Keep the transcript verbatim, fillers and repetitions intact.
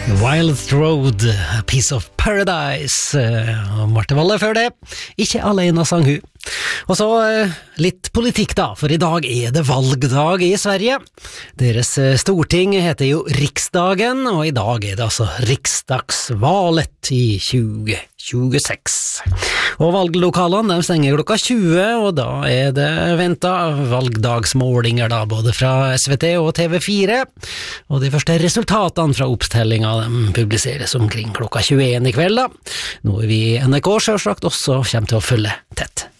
Wild Road, A Piece of Paradise, og Marte Walle før det, ikke alene sang hun. Og så litt politikk da, for i dag er det valgdag i Sverige. Deres storting heter jo Riksdagen, og i dag er det altså riksdagsvalet i tjue tjueseks. Og valglokalene de stenger klokka tjue, og da er det ventet valgdagsmålinger da, både fra S V T og T V fire, og de første resultatene fra oppstellingen de publiseres omkring klokka tjueen i kveld da. Noe vi i N R K selvsagt også kommer til å følge tett.